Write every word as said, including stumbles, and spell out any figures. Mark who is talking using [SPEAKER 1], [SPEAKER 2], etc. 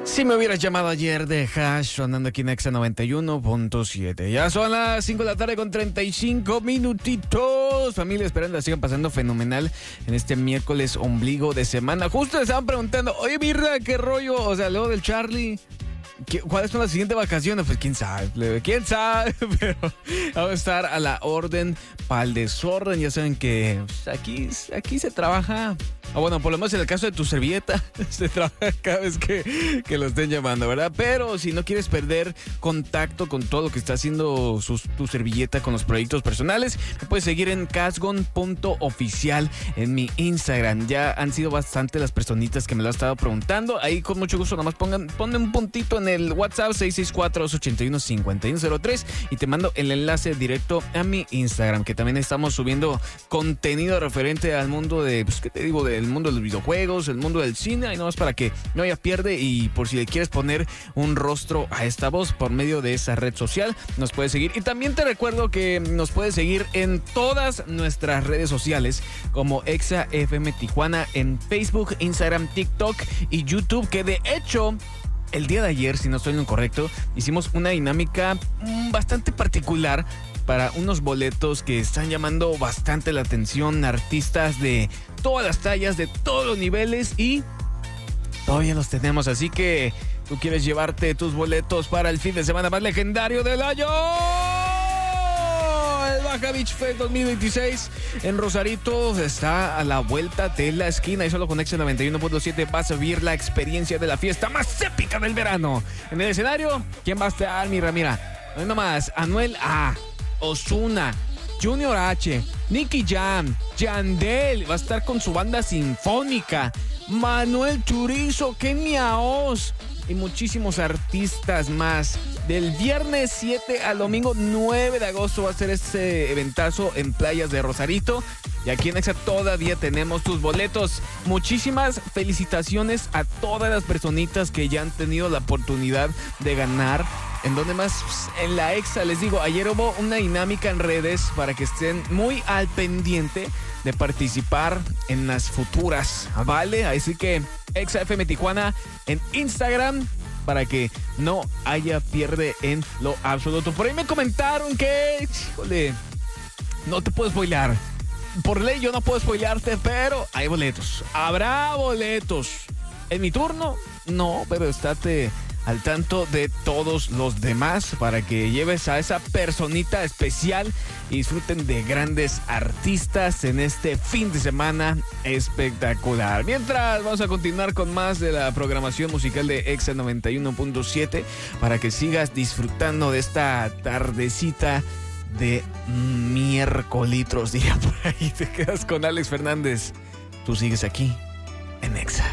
[SPEAKER 1] Si me hubieras llamado ayer de Hash, sonando aquí en Exa noventa y uno punto siete. Ya son las cinco de la tarde con treinta y cinco minutitos. Familia, esperando la sigan pasando fenomenal en este miércoles ombligo de semana. Justo estaban preguntando, oye, Mirra, ¿qué rollo? O sea, luego del Charlie, ¿cuáles son las siguientes vacaciones? Pues quién sabe, quién sabe, pero vamos a estar a la orden para el desorden. Ya saben que pues, aquí, aquí se trabaja. O bueno, por lo menos en el caso de tu servilleta, se trabaja cada vez que, que lo estén llamando, ¿verdad? Pero si no quieres perder contacto con todo lo que está haciendo sus, tu servilleta con los proyectos personales, me puedes seguir en casgon punto oficial en mi Instagram. Ya han sido bastante las personitas que me lo han estado preguntando. Ahí con mucho gusto nomás pongan, pongan un puntito en el WhatsApp seis seis cuatro, dos ocho uno, cinco uno cero tres y te mando el enlace directo a mi Instagram, que también estamos subiendo contenido referente al mundo de, pues, ¿qué te digo? Del mundo de los videojuegos, el mundo del cine, y no es para que no haya pierde. Y por si le quieres poner un rostro a esta voz por medio de esa red social, nos puedes seguir. Y también te recuerdo que nos puedes seguir en todas nuestras redes sociales como Exa F M Tijuana en Facebook, Instagram, TikTok y YouTube, que de hecho el día de ayer, si no estoy en lo correcto, hicimos una dinámica bastante particular para unos boletos que están llamando bastante la atención, artistas de todas las tallas, de todos los niveles, y todavía los tenemos. Así que tú quieres llevarte tus boletos para el fin de semana más legendario del año, el Baja Beach Fest dos mil veintiséis en Rosarito. Está a la vuelta de la esquina y solo con Exa noventa y uno punto siete vas a vivir la experiencia de la fiesta más épica del verano. En el escenario, ¿quién va a estar? Mira, mira, no nomás, Anuel A, Ozuna, Junior H, Nicky Jam, Yandel, va a estar con su banda sinfónica, Manuel Turizo, Kenia Oz y muchísimos artistas más. Del viernes siete al domingo nueve de agosto va a ser este eventazo en Playas de Rosarito. Y aquí en Exa todavía tenemos tus boletos. Muchísimas felicitaciones a todas las personitas que ya han tenido la oportunidad de ganar. ¿En dónde más? En la Exa, les digo, ayer hubo una dinámica en redes para que estén muy al pendiente de participar en las futuras, ¿vale? Así que Exa F M Tijuana en Instagram para que no haya pierde en lo absoluto. Por ahí me comentaron que, híjole, no te puedo spoilear. Por ley yo no puedo spoilearte, pero hay boletos. Habrá boletos. ¿En mi turno? No, pero estate al tanto de todos los demás para que lleves a esa personita especial y disfruten de grandes artistas en este fin de semana espectacular. Mientras, vamos a continuar con más de la programación musical de Exa noventa y uno punto siete para que sigas disfrutando de esta tardecita de miércoles, diría por ahí. Te quedas con Alex Fernández. Tú sigues aquí en Exa.